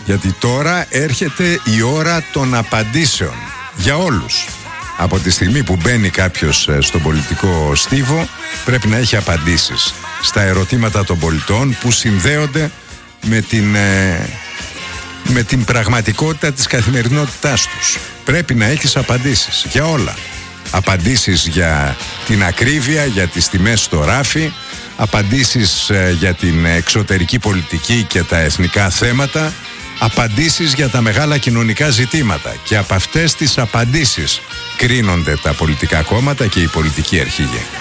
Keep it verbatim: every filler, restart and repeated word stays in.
Γιατί τώρα έρχεται η ώρα των απαντήσεων για όλους. Από τη στιγμή που μπαίνει κάποιος στον πολιτικό στίβο, πρέπει να έχει απαντήσεις στα ερωτήματα των πολιτών που συνδέονται με την, με την πραγματικότητα της καθημερινότητάς τους. Πρέπει να έχεις απαντήσεις για όλα. Απαντήσεις για την ακρίβεια, για τις τιμές στο ράφι, απαντήσεις για την εξωτερική πολιτική και τα εθνικά θέματα, απαντήσεις για τα μεγάλα κοινωνικά ζητήματα. Και από αυτές τις απαντήσεις κρίνονται τα πολιτικά κόμματα και οι πολιτικοί αρχηγοί.